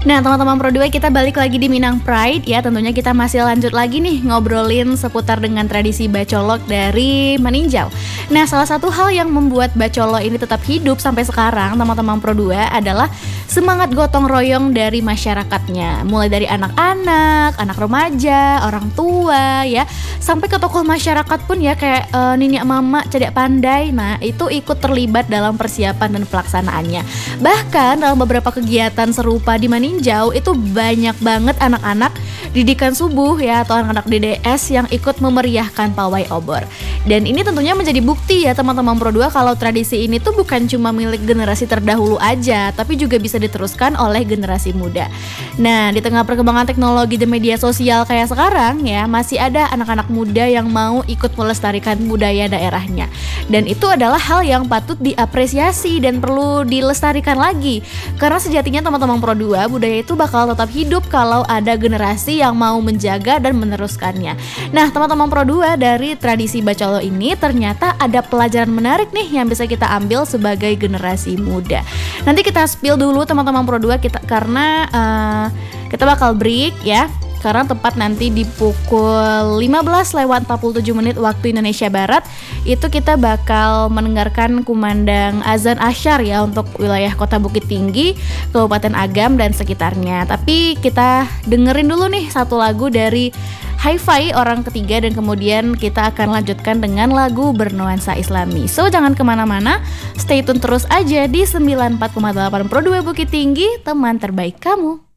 Nah, teman-teman Pro 2, kita balik lagi di Minang Pride ya. Tentunya kita masih lanjut lagi nih ngobrolin seputar dengan tradisi bacolok dari meninjau. Nah, salah satu hal yang membuat bacolok ini tetap hidup sampai sekarang, teman-teman Pro 2, adalah semangat gotong royong dari masyarakatnya. Mulai dari anak-anak, anak remaja, orang tua ya, sampai ke tokoh masyarakat pun ya, kayak Nini Mama Cedek Pandai. Nah, itu ikut terlibat dalam persiapan dan pelaksanaannya. Bahkan dalam beberapa kegiatan serupa di Meninjau itu banyak banget anak-anak didikan subuh ya, atau anak-anak DDS yang ikut memeriahkan pawai obor. Dan ini tentunya menjadi bukti ya teman-teman Pro 2 kalau tradisi ini tuh bukan cuma milik generasi terdahulu aja, tapi juga bisa diteruskan oleh generasi muda. Nah, di tengah perkembangan teknologi dan media sosial kayak sekarang ya, masih ada anak-anak muda yang mau ikut melestarikan budaya daerahnya. Dan itu adalah hal yang patut diapresiasi dan perlu dilestarikan lagi. Karena sejatinya teman-teman Pro 2, budaya itu bakal tetap hidup kalau ada generasi yang mau menjaga dan meneruskannya. Nah, teman-teman Pro 2, dari tradisi bacolo ini ternyata ada pelajaran menarik nih yang bisa kita ambil sebagai generasi muda. Nanti kita spill dulu teman-teman Pro 2 karena kita bakal break ya. Karena tepat nanti di pukul 15:47 waktu Indonesia Barat itu kita bakal mendengarkan kumandang azan asyar ya untuk wilayah Kota Bukit Tinggi, Kabupaten Agam dan sekitarnya. Tapi kita dengerin dulu nih satu lagu dari Hi-Fi Orang Ketiga dan kemudian kita akan lanjutkan dengan lagu bernuansa Islami. So jangan kemana-mana, stay tune terus aja di 94,8 Pro 2 Bukit Tinggi, teman terbaik kamu.